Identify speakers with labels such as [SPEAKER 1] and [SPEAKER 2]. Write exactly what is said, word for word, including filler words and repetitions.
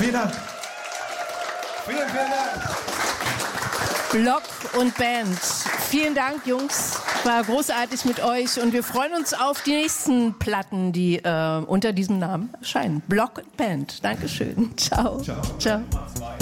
[SPEAKER 1] Vielen Dank. Vielen, vielen Dank.
[SPEAKER 2] Block und Band. Vielen Dank, Jungs. War großartig mit euch und wir freuen uns auf die nächsten Platten, die äh, unter diesem Namen erscheinen. Block und Band. Dankeschön. Ciao. Ciao. Ciao.